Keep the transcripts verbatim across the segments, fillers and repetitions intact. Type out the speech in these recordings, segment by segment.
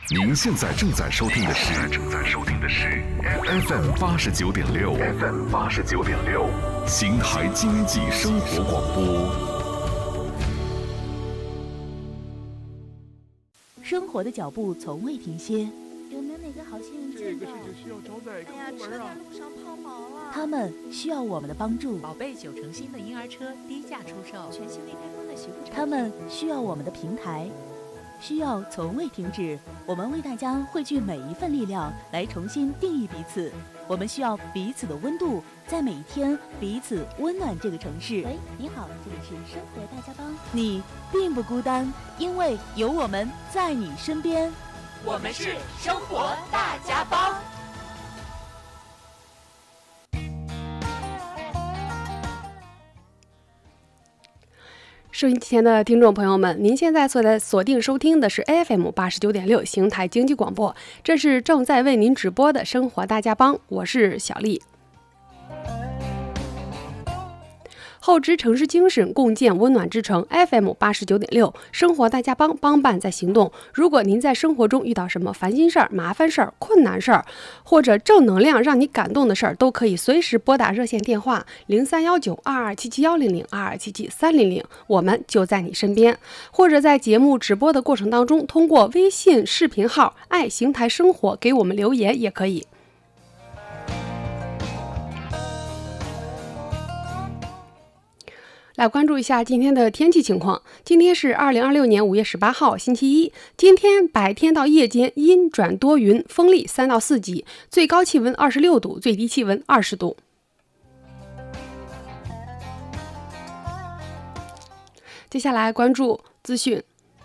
您现在正在收听的是正在收听的是 F M 八十九点六 F M 八十九点六邢台经济生活广播。 生活的脚步从未停歇， 有没有哪个好心人这个事情需要找哪个部门啊？ 哎呀，车在路上抛锚了。 他们需要我们的帮助。 宝贝九成新的婴儿车低价出售， 全新未开封的洗护产品。 他们需要我们的平台，需要从未停止。我们为大家汇聚每一份力量，来重新定义彼此。我们需要彼此的温度，在每一天彼此温暖这个城市。 喂，你好，这里是生活大家帮。 你并不孤单，因为有我们在你身边。 我们是生活大家帮。 收音机前的听众朋友们，您现在所在锁定收听的是 F M 八十九点六邢台经济广播，这是正在为您直播的生活大家帮，我是小丽。厚植城市精神，共建温暖之城。F M 八十九点六，生活大家帮，帮办在行动。如果您在生活中遇到什么烦心事儿、麻烦事儿、困难事儿，或者正能量让你感动的事儿，都可以随时拨打热线电话零三幺九二二七七幺零零二二七七三零零，我们就在你身边。或者在节目直播的过程当中，通过微信视频号“爱邢台生活”给我们留言也可以。来关注一下今天的天气情况。今天是二零二六年五月十八号，星期一。今天白天到夜间阴转多云，风力三到四级，最高气温二十六度，最低气温二十度。接下来关注资讯。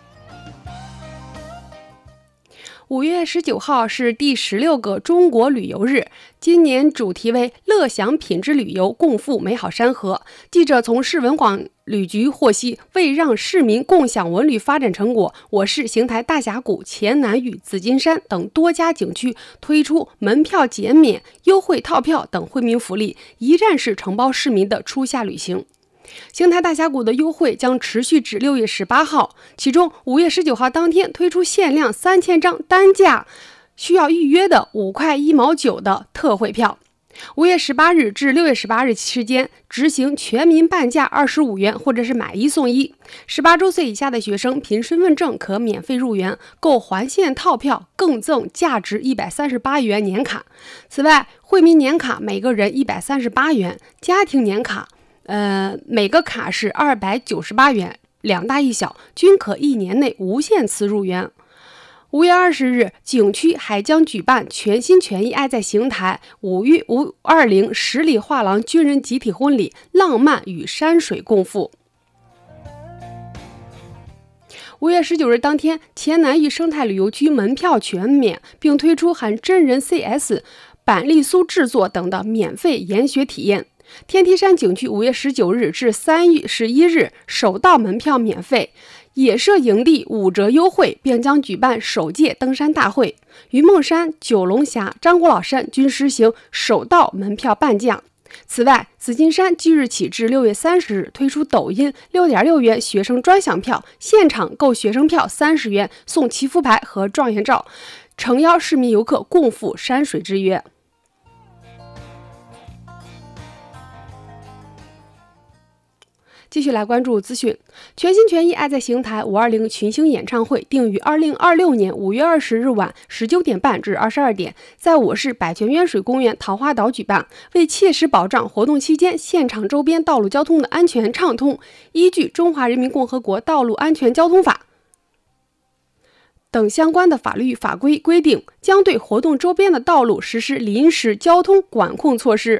五月十九号是第十六个中国旅游日，今年主题为乐享品质旅游，共赴美好山河。记者从市文广旅局获悉，为让市民共享文旅发展成果，我市邢台大峡谷、黔南峪、紫金山等多家景区推出门票减免、优惠套票等惠民福利，一站式承包市民的初夏旅行。邢台大峡谷的优惠将持续至六月十八号，其中五月十九号当天推出限量三千张单价需要预约的五块一毛九的特惠票。五月十八日至六月十八日期间执行全民半价二十五元或者是买一送一，十八周岁以下的学生凭身份证可免费入园，购环线套票更赠价值一百三十八元年卡。此外，惠民年卡每个人一百三十八元，家庭年卡呃，每个卡是二百九十八元，两大一小，均可一年内无限次入园。五月二十日，景区还将举办全心全意爱在邢台五月五二零十里画廊军人集体婚礼，浪漫与山水共赴。五月十九日当天，黔南峪生态旅游区门票全免，并推出含真人 C S、板栗酥制作等的免费研学体验。天梯山景区五月十九日至三月十一日首到门票免费，野社营地五折优惠，并将举办首届登山大会。云梦山、九龙峡、张果老山均实行首到门票半价。此外，紫金山即日起至六月三十日推出抖音六点六元学生专享票，现场购学生票三十元送祈福牌和状元照，诚邀市民游客共赴山水之约。继续来关注资讯，全心全意爱在邢台五二零群星演唱会定于二零二六年五月二十日晚十九点半至二十二点，在我市百泉渊水公园桃花岛举办。为切实保障活动期间现场周边道路交通的安全畅通，依据《中华人民共和国道路安全交通法》等相关的法律法规规定，将对活动周边的道路实施临时交通管控措施。